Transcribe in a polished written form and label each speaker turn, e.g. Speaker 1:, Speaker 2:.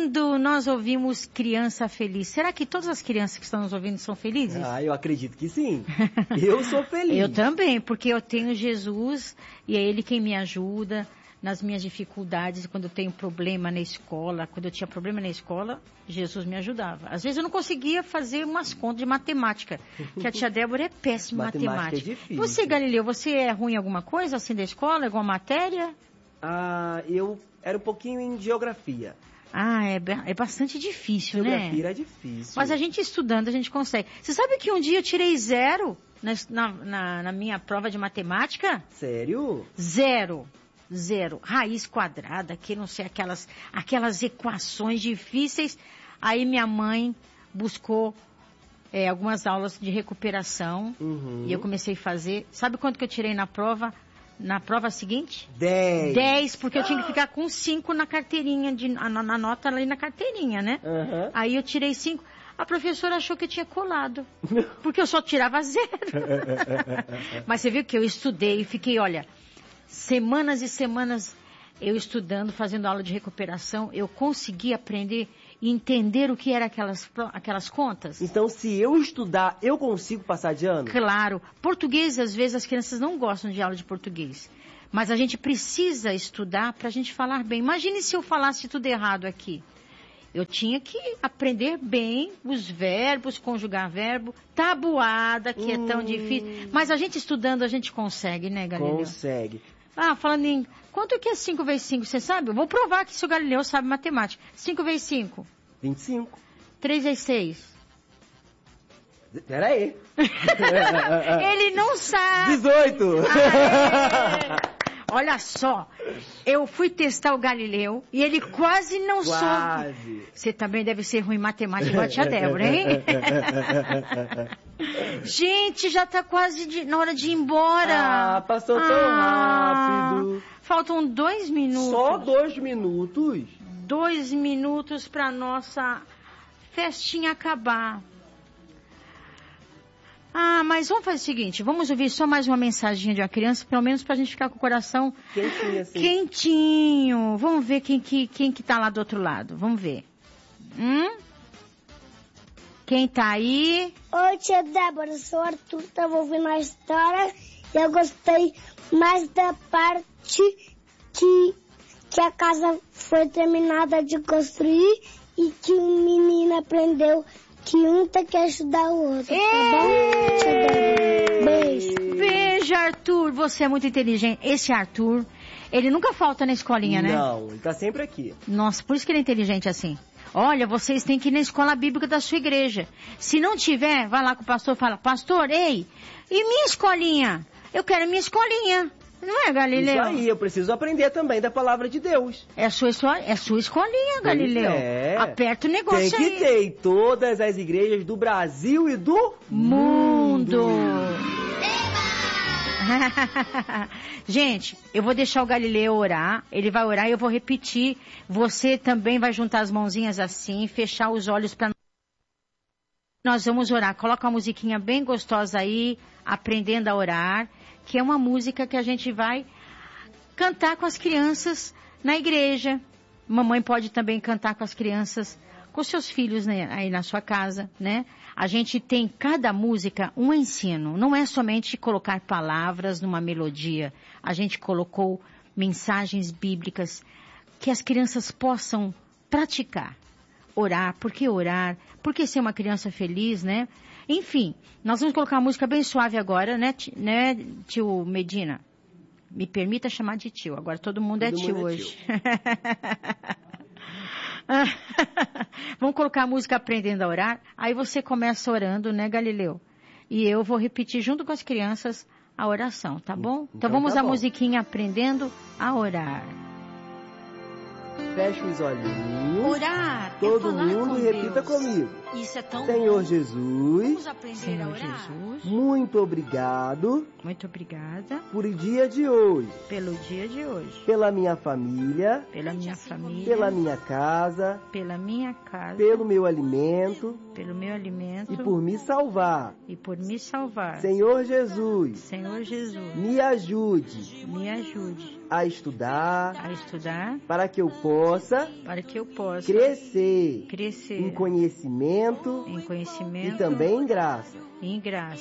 Speaker 1: Quando nós ouvimos criança feliz, será que todas as crianças que estão nos ouvindo são felizes?
Speaker 2: Eu acredito que sim. Eu sou feliz.
Speaker 1: Eu também, porque eu tenho Jesus e é Ele quem me ajuda nas minhas dificuldades, quando eu tenho problema na escola. Quando eu tinha problema na escola, Jesus me ajudava. Às vezes eu não conseguia fazer umas contas de matemática, que a tia Débora é péssima em matemática.
Speaker 2: É difícil.
Speaker 1: Você, Galileu, você é ruim em alguma coisa, assim, da escola, alguma matéria?
Speaker 2: Eu era um pouquinho em geografia.
Speaker 1: É bastante difícil, né?
Speaker 2: Geografia era difícil.
Speaker 1: Mas a gente estudando, a gente consegue. Você sabe que um dia eu tirei 0 na minha prova de matemática?
Speaker 2: Sério?
Speaker 1: 0. Raiz quadrada, que não sei, aquelas equações difíceis. Aí minha mãe buscou algumas aulas de recuperação. E eu comecei a fazer. Sabe quanto que eu tirei na prova? Na prova seguinte?
Speaker 2: 10.
Speaker 1: 10, porque eu tinha que ficar com 5 na carteirinha, na nota ali na carteirinha, né? Aí eu tirei 5. A professora achou que eu tinha colado, porque eu só tirava 0. Mas você viu que eu estudei e fiquei, olha, semanas e semanas eu estudando, fazendo aula de recuperação, eu consegui aprender e entender o que eram aquelas contas.
Speaker 2: Então, se eu estudar, eu consigo passar de ano?
Speaker 1: Claro. Português, às vezes, as crianças não gostam de aula de português. Mas a gente precisa estudar para a gente falar bem. Imagine se eu falasse tudo errado aqui. Eu tinha que aprender bem os verbos, conjugar verbo, tabuada, que é tão difícil. Mas a gente estudando, a gente consegue, né, Galileu?
Speaker 2: Consegue.
Speaker 1: Falando em... Quanto que é 5 vezes 5, você sabe? Eu vou provar que o Galileu sabe matemática. 5 vezes 5.
Speaker 2: 25.
Speaker 1: 3 vezes 6.
Speaker 2: Peraí.
Speaker 1: Ele não sabe.
Speaker 2: 18.
Speaker 1: Olha só, eu fui testar o Galileu e ele quase não soube. Você também deve ser ruim em matemática igual a tia Débora, hein? Gente, já tá quase na hora de ir embora.
Speaker 2: Passou tão rápido.
Speaker 1: Faltam 2 minutos.
Speaker 2: Só 2 minutos?
Speaker 1: 2 minutos pra nossa festinha acabar. Mas vamos fazer o seguinte, vamos ouvir só mais uma mensaginha de uma criança, pelo menos pra gente ficar com o coração
Speaker 2: quentinho, assim.
Speaker 1: Quentinho. Vamos ver quem que tá lá do outro lado. Vamos ver. Quem tá aí?
Speaker 3: Oi, tia Débora, eu sou o Arthur, tava ouvindo a história e eu gostei mais da parte que a casa foi terminada de construir e que um menino aprendeu que um tem que ajudar o outro, tá bom? Beijo.
Speaker 1: Beijo, Arthur. Você é muito inteligente. Esse Arthur, ele nunca falta na escolinha, né?
Speaker 2: Não, ele tá sempre aqui.
Speaker 1: Nossa, por isso que ele é inteligente assim. Olha, vocês têm que ir na escola bíblica da sua igreja. Se não tiver, vai lá com o pastor e fala, pastor, ei, e minha escolinha? Eu quero minha escolinha. Não é, Galileu?
Speaker 2: Isso aí, eu preciso aprender também da palavra de Deus.
Speaker 1: É sua escolinha, Galileu. Aperta o negócio
Speaker 2: aí. Tem que ter em todas as igrejas do Brasil e do mundo. Gente, eu vou deixar o Galileu orar. Ele vai orar e eu vou repetir. Você também vai juntar as mãozinhas assim, fechar os olhos para nós vamos orar. Coloca uma musiquinha bem gostosa aí, aprendendo a orar, que é uma música que a gente vai cantar com as crianças na igreja. Mamãe pode também cantar com as crianças, com seus filhos, né, aí na sua casa, né? A gente tem cada música um ensino. Não é somente colocar palavras numa melodia. A gente colocou mensagens bíblicas que as crianças possam praticar. Orar, por que orar? Por que ser uma criança feliz, né? Enfim, nós vamos colocar uma música bem suave agora, né, tio Medina? Me permita chamar de tio, agora todo mundo é tio hoje. Vamos colocar a música Aprendendo a Orar, aí você começa orando, né, Galileu? E eu vou repetir junto com as crianças a oração, tá bom? Então vamos à musiquinha Aprendendo a Orar. Fecha os olhinhos.
Speaker 1: Orar.
Speaker 2: Todo mundo repita comigo.
Speaker 1: Isso é tão
Speaker 4: Senhor
Speaker 1: bom.
Speaker 4: Jesus,
Speaker 1: Vamos aprender
Speaker 2: Senhor
Speaker 1: a orar?
Speaker 2: Jesus,
Speaker 4: muito obrigado
Speaker 2: muito obrigada
Speaker 4: por o dia de hoje,
Speaker 2: pelo dia de hoje,
Speaker 4: pela minha família,
Speaker 2: pela minha família,
Speaker 4: pela minha casa,
Speaker 2: pela minha casa,
Speaker 4: pelo meu alimento
Speaker 2: pelo meu alimento
Speaker 4: e por me salvar.
Speaker 2: e por me salvar.
Speaker 4: Senhor Jesus,
Speaker 2: Senhor Jesus,
Speaker 4: me ajude
Speaker 2: me ajude
Speaker 4: a estudar
Speaker 2: a estudar
Speaker 4: para que eu possa
Speaker 2: para que eu possa
Speaker 4: crescer
Speaker 2: crescer
Speaker 4: em conhecimento
Speaker 2: em conhecimento
Speaker 4: e também em graça.
Speaker 2: e em graça.